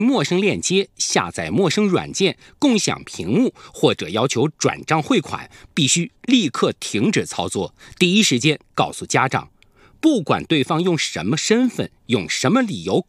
陌生链接、下载陌生软件、共享屏幕或者要求转账汇款，必须立刻停止操作，第一时间告诉家长。不管对方用什么身份、用什么理由